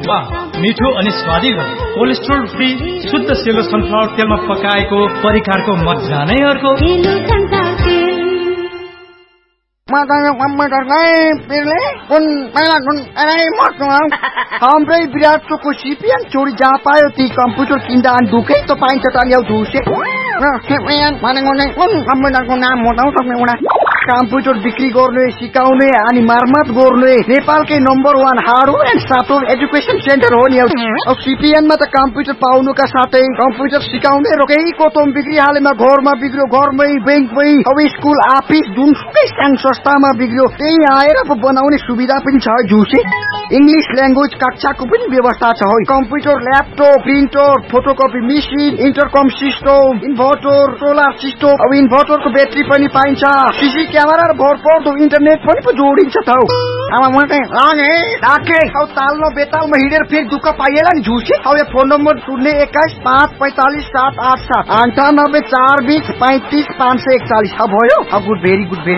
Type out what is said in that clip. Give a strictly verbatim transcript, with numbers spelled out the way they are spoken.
वाह, मिठो अनि स्वादिलो, कोलेस्ट्रोल फ्री शुद्ध सेलो सनफ्लावर तेलमा पकाएको परिकारको मजा नै अर्को। हाम्रै विराट चोको सिपिएन छोरी जहाँ पायो ती कम्प्युटर किन्दा अनि दुखै त पाइन्छ त ल्याउ धुसे कम्प्युटरको नाम बताउ सक्ने एउटा कम्प्युटर बिक्री गर्ने सिकाउने अनि मर्मत गर्ने नेपालकै number one hardware and software education centre हो नि। अब सिपिएनमा त कम्प्युटर पाउनुका साथै कम्प्युटर सिकाउने र केही कोतम बिक्री हालेमा घरमा बिग्रियो घरमै बैंकमै अब स्कुल अफिस जुनसुकै साङ संस्थामा बिग्रियो त्यही आएर बनाउने सुविधा पनि छ झुसे। इंग्लिश ल्याङ्ग्वेज कक्षाको पनि व्यवस्था छ है। Computer laptop printer photocopy machine इन्टरकम system inverter solar system अब इन्भर्टरको ब्याट्री पनि पाइन्छ सीसी क्यामेरा र भरपर्दो इन्टरनेट पनि पो जोडिन्छ त हौ। अब म चाहिँ लागे राखे अब तालमा बेतालमा हिँडेर फेरि दुःख पाइएला नि झुसे। अब यो फोन नम्बर शून्य एक्काइस पाँच पैंतालिस सात आठ सात अन्ठानब्बे चार बीस पैंतीस पाँच सय एकचालिस अब भयो। अब गुड भेरी गुड भेरी